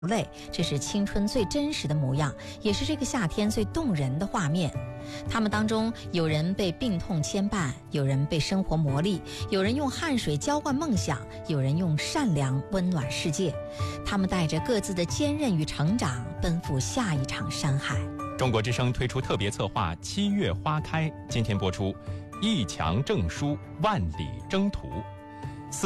泪，这是青春最真实的模样，也是这个夏天最动人的画面。他们当中有人被病痛牵绊，有人被生活磨砺，有人用汗水浇灌梦想，有人用善良温暖世界。他们带着各自的坚韧与成长，奔赴下一场山海。 中国之声推出特别策划《七月花开》，今天播出《一墙证书，万里征途》。